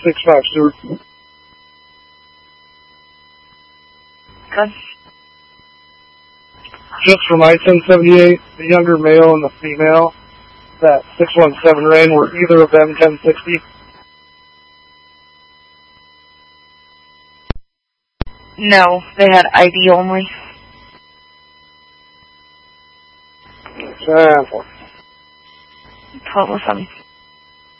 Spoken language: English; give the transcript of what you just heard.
6-5, Stewart. Okay. Just from I-1078, the younger male and the female, that 617 ran, were either of them 1060? No, they had ID only. 10-4. 1207.